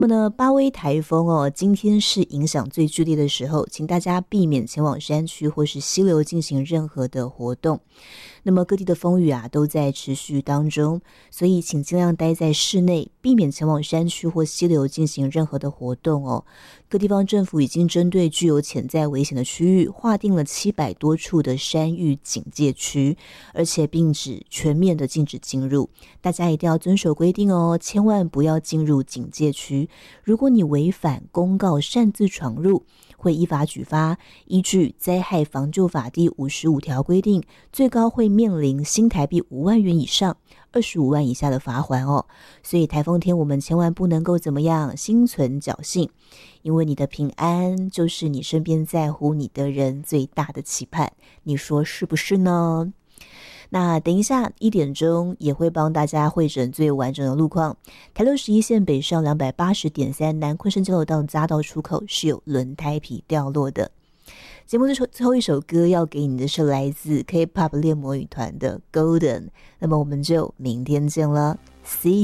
那么呢，巴威台风哦，今天是影响最剧烈的时候，请大家避免前往山区或是溪流进行任何的活动。那么各地的风雨啊都在持续当中，所以请尽量待在室内，避免前往山区或溪流进行任何的活动哦。各地方政府已经针对具有潜在危险的区域，划定了700多处的山域警戒区，而且并全面的禁止进入。大家一定要遵守规定哦，千万不要进入警戒区。如果你违反公告擅自闯入，会依法举发，依据灾害防救法第55条规定，最高会面临新台币5万元以上25万以下的罚锾哦。所以台风天我们千万不能够怎么样，心存侥幸，因为你的平安就是你身边在乎你的人最大的期盼，你说是不是呢？那等一下1点钟也会帮大家汇整最完整的路况。台61线北上280.3南昆山交流道匝道出口是有轮胎皮掉落的。节目最后一首歌要给你的是来自 K-pop 恋魔语团的 Golden， 那么我们就明天见了， See you。